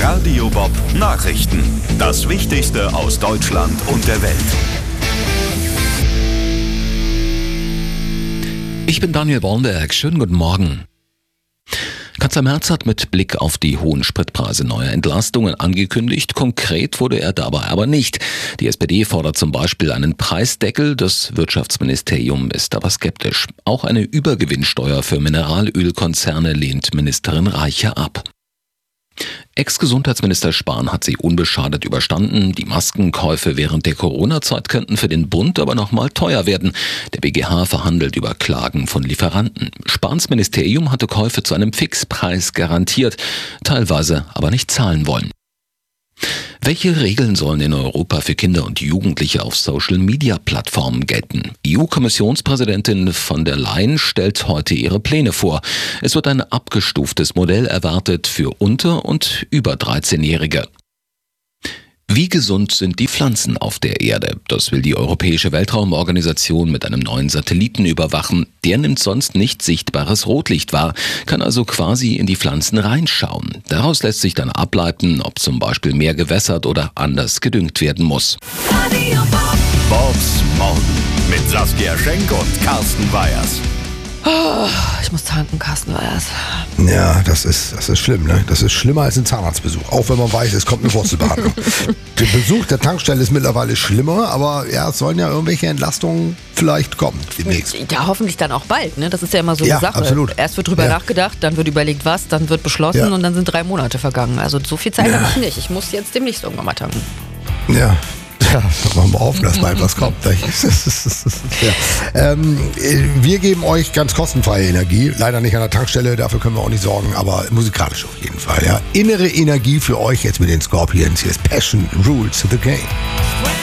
Radio Bob Nachrichten. Das Wichtigste aus Deutschland und der Welt. Ich bin Daniel Bornberg. Schönen guten Morgen. Kanzler Merz hat mit Blick auf die hohen Spritpreise neue Entlastungen angekündigt. Konkret wurde er dabei aber nicht. Die SPD fordert zum Beispiel einen Preisdeckel. Das Wirtschaftsministerium ist aber skeptisch. Auch eine Übergewinnsteuer für Mineralölkonzerne lehnt Ministerin Reiche ab. Ex-Gesundheitsminister Spahn hat sie unbeschadet überstanden. Die Maskenkäufe während der Corona-Zeit könnten für den Bund aber nochmal teuer werden. Der BGH verhandelt über Klagen von Lieferanten. Spahns Ministerium hatte Käufe zu einem Fixpreis garantiert, teilweise aber nicht zahlen wollen. Welche Regeln sollen in Europa für Kinder und Jugendliche auf Social-Media-Plattformen gelten? EU-Kommissionspräsidentin von der Leyen stellt heute ihre Pläne vor. Es wird ein abgestuftes Modell erwartet für unter- und über 13-Jährige. Wie gesund sind die Pflanzen auf der Erde? Das will die Europäische Weltraumorganisation mit einem neuen Satelliten überwachen. Der nimmt sonst nicht sichtbares Rotlicht wahr, kann also quasi in die Pflanzen reinschauen. Daraus lässt sich dann ableiten, ob zum Beispiel mehr gewässert oder anders gedüngt werden muss. Bobs Morgen mit Saskia Schenk und Carsten Weyers. Oh, ich muss tanken, Carsten Weyers. Ja, das ist schlimm, ne? Das ist schlimmer als ein Zahnarztbesuch. Auch wenn man weiß, es kommt eine Wurzelbehandlung. Der Besuch der Tankstelle ist mittlerweile schlimmer, aber ja, es sollen ja irgendwelche Entlastungen vielleicht kommen demnächst. Ja, hoffentlich dann auch bald, ne? Das ist ja immer so eine Sache. Absolut. Erst wird drüber nachgedacht, dann wird überlegt was, dann wird beschlossen und dann sind 3 Monate vergangen. Also so viel Zeit habe ich nicht. Ich muss jetzt demnächst irgendwann mal tanken. Ja, machen wir auf, dass bald was kommt. Wir geben euch ganz kostenfreie Energie. Leider nicht an der Tankstelle, dafür können wir auch nicht sorgen, aber musikalisch auf jeden Fall. Ja. Innere Energie für euch jetzt mit den Scorpions. Hier ist Passion Rules the Game.